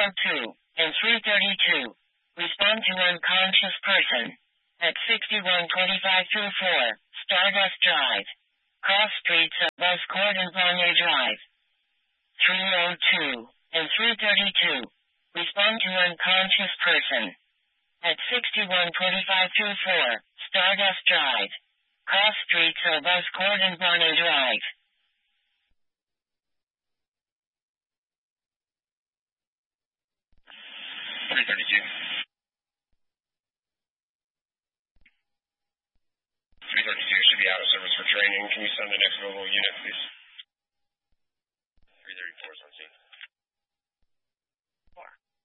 302 and 332. Respond to unconscious person. At 612524, Stardust Drive. Cross streets of Buzzcourt and Bonnier Drive. 302 and 332. Respond to unconscious person. At 612524, Stardust Drive. Cross streets of Buzzcourt and Bonnier Drive. 332. 332 should be out of service for training. Can you send the next mobile unit, please?